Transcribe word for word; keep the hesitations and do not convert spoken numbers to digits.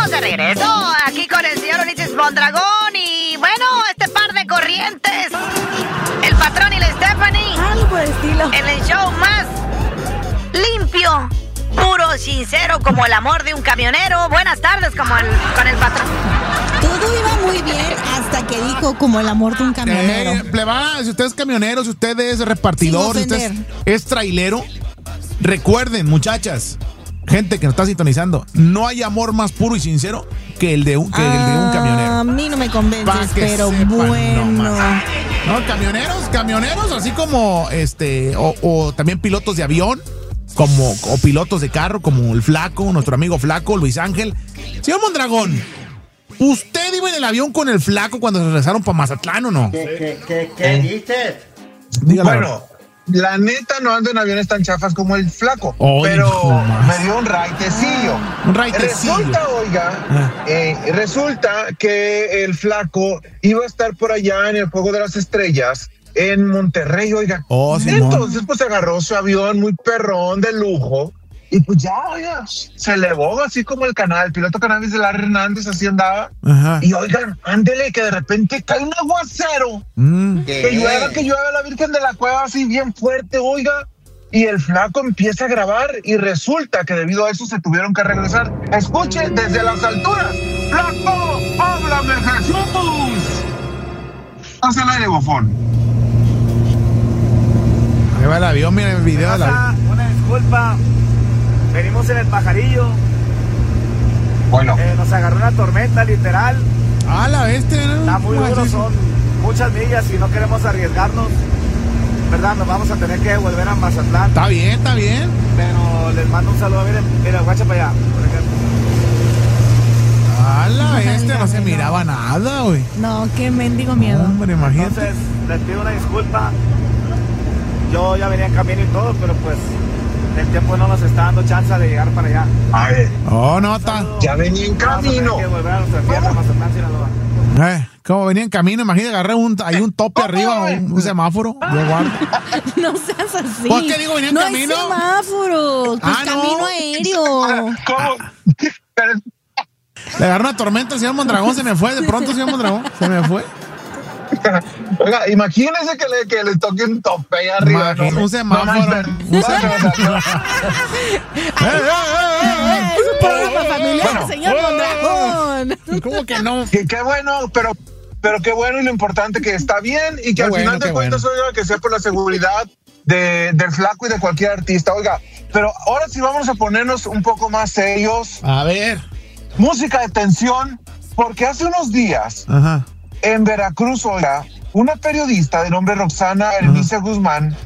Estamos de regreso aquí con el señor Ulises Mondragón y bueno, este par de corrientes, el patrón y la Stephanie, algo por el estilo, en el show más limpio, puro, sincero, como el amor de un camionero. Buenas tardes, como el, con el patrón. Todo iba muy bien hasta que dijo como el amor de un camionero. Eh, plebada, si usted es camionero, si usted es repartidor, si usted es, es trailero, recuerden, muchachas, gente que nos está sintonizando, no hay amor más puro y sincero que el de un, que ah, el de un camionero. A mí no me convences, pero bueno. No, no, camioneros, camioneros, así como este, o, o también pilotos de avión, como o pilotos de carro, como el Flaco, nuestro amigo Flaco, Luis Ángel. Señor Mondragón, ¿usted iba en el avión con el Flaco cuando se regresaron para Mazatlán o no? ¿Qué, qué, qué, qué dices? Dígalo. Bueno, la neta no ando en aviones tan chafas como el Flaco, oh, pero no me dio un raitecillo. Un raitecillo. Resulta, oiga, ah. eh, resulta que el Flaco iba a estar por allá en el Juego de las Estrellas en Monterrey, oiga. Oh, sí, entonces, pues agarró su avión muy perrón de lujo. Y pues ya, oiga, se elevó así como el canal, el piloto cannabis de Larry Hernández, así andaba. Ajá. Y oigan, ándele, que de repente cae un aguacero. Mm. Que llueva, que llueva la Virgen de la Cueva así bien fuerte, oiga. Y el Flaco empieza a grabar y resulta que debido a eso se tuvieron que regresar. Escuche desde las alturas. ¡Flaco, háblame, Jesús! Haz el aire, bofón. Ahí va el avión, mira el video del avión. Una disculpa. Venimos en el pajarillo. Bueno. Eh, nos agarró una tormenta, literal. Ah, la bestia, ¿no? Está muy duro, sí, sí. son muchas millas y no queremos arriesgarnos. ¿Verdad? Nos vamos a tener que volver a Mazatlán. Está bien, está bien. Pero les mando un saludo. Miren, mira, guacha para allá, por ejemplo. Ah, la bestia, no se miraba nada, güey. No, qué mendigo miedo. Hombre, imagínate. Entonces, les pido una disculpa. Yo ya venía en camino y todo, pero pues el tiempo no nos está dando chance de llegar para allá. A ver. Oh, no, está. Ya venía en camino. Vamos a tener que volver a nuestra tierra, Mazatlán, Sinaloa. Eh, como venía en camino, imagínate, agarré un, hay un tope oh, arriba, oh, un, un semáforo. Yo guardo. No seas así. ¿Por qué digo venía en no camino? No hay semáforo, pues Ah, no. camino aéreo. ¿Cómo? Pero, Le agarró una tormenta al señor Mondragón, se me fue. De pronto, señor Mondragón, se me fue. oiga, imagínese que le, que le toque un tope ahí arriba. Imagínate, ¿no? un semáforo. No, no, Un semáforo. Ay, eh, eh, eh, es un programa familiar, Bueno. señor Mondragón. ¿Cómo que no? Que qué bueno, pero, pero qué bueno y lo importante que está bien y que Qué al bueno, final de qué cuentas, bueno. oiga, que sea por la seguridad de, del Flaco y de cualquier artista. Oiga, pero ahora sí vamos a ponernos un poco más serios. A ver. Música de tensión, porque hace unos días Ajá. en Veracruz, oiga, una periodista de nombre Roxana Hermice Guzmán